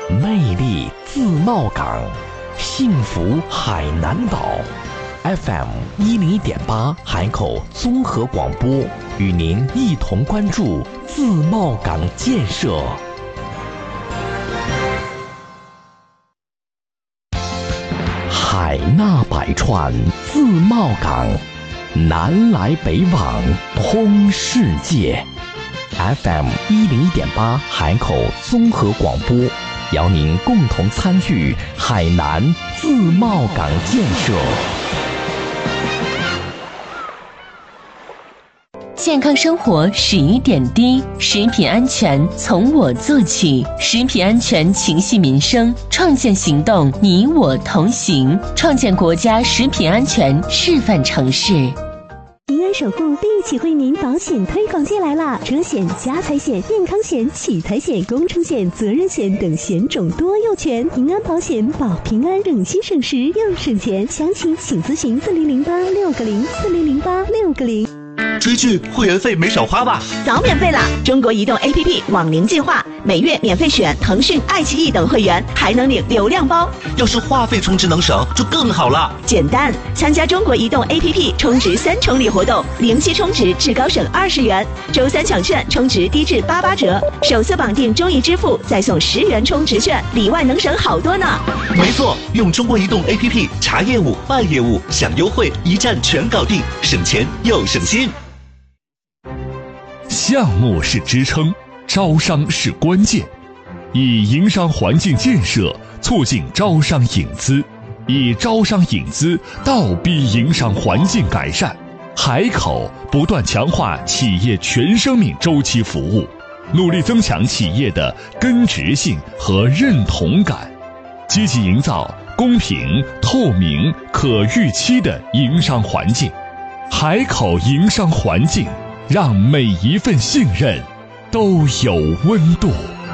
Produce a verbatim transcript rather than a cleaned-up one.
魅力自贸港，幸福海南岛。F M 一零一点八海口综合广播，与您一同关注自贸港建设。海纳百川，自贸港，南来北往，通世界。F M 一零一点八海口综合广播，邀您共同参与海南自贸港建设。 健康生活始于点滴，食品安全从我做起，食品安全情系民生，创建行动你我同行，创建国家食品安全示范城市。 平安守护第一起惠民保险推广季来啦！车险、家财险、健康险、取财险、工程险、责任险等险种多又全，平安保险保平安，省心省时又省钱。详情请咨询四零零八六个零四零零八六个零。 追剧会员费没少花吧？ 早免费啦！中国移动 A P P 网龄计划，每月免费选腾讯、爱奇艺等会员，还能领流量包。 要是话费充值能省，就更好了。 简单，参加中国移动 A P P 充值三重礼活动，零息充值至高省二十元，周三抢券充值低至八八折，首次绑定中移支付再送十元充值券，里外能省好多呢。 没错，用中国移动 A P P 查业务、办业务、享优惠，一站全搞定，省钱又省心。 项目是支撑，招商是关键。以营商环境建设促进招商引资，以招商引资倒逼营商环境改善。海口不断强化企业全生命周期服务，努力增强企业的根植性和认同感，积极营造公平、透明、可预期的营商环境。海口营商环境，让每一份信任都有温度。